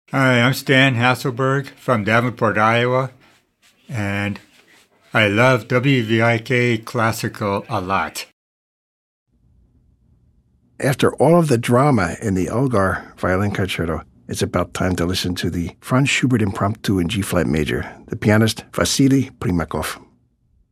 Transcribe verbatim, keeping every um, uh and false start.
Hi, I'm Stan Hasselberg from Davenport, Iowa, and I love W V I K Classical a lot. After all of the drama in the Elgar Violin Concerto, it's about time to listen to the Franz Schubert Impromptu in G-flat major, the pianist Vasily Primakov.